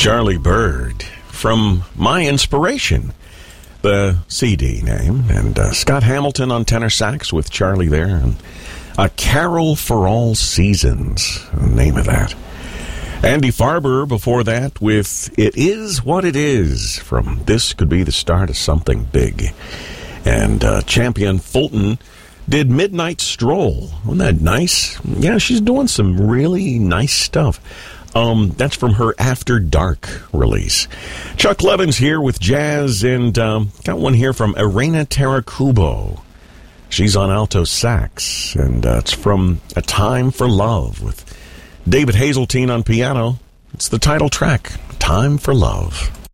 Charlie Bird from My Inspiration, the CD name, and Scott Hamilton on tenor sax with Charlie there, and A Carol for All Seasons, the name of that. Andy Farber before that with It Is What It Is from This Could Be the Start of Something Big. And Champion Fulton did Midnight Stroll. Wasn't that nice? Yeah, she's doing some really nice stuff. That's from her After Dark release. Chuck Levins here with jazz, and got one here from Irena Tarakubo. She's on alto sax, and it's from A Time for Love with David Hazeltine on piano. It's the title track, Time for Love.